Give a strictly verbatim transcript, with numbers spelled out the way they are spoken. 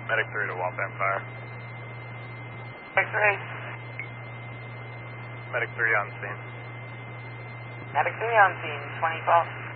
Medic three to Waltham Fire. Medic three. Medic three on scene. Medic three on scene, twenty false.